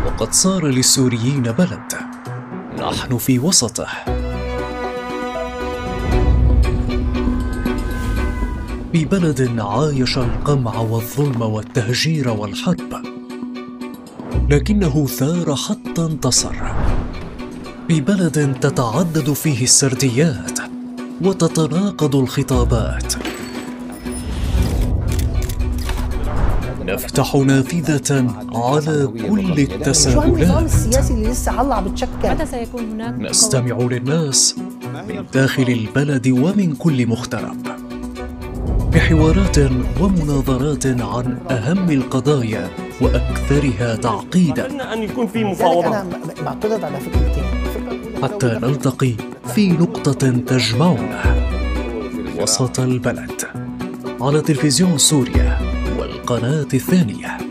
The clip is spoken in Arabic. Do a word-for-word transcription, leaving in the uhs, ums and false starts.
وقد صار للسوريين بلد نحن في وسطه. ببلد عايش القمع والظلم والتهجير والحرب، لكنه ثار حتى انتصر. ببلد تتعدد فيه السرديات وتتناقض الخطابات، نفتح نافذة على كل التساؤلات. السياسي اللي لسه علّع بتشكل. متى سيكون هناك؟ نستمع للناس من داخل البلد ومن كل مغترب، بحوارات ومناظرات عن أهم القضايا وأكثرها تعقيداً. أن يكون في مفاوضات. أنا بعترض على فكرتين. حتى نلتقي في نقطة تجمعنا وسط البلد، على تلفزيون سوريا والقناة الثانية.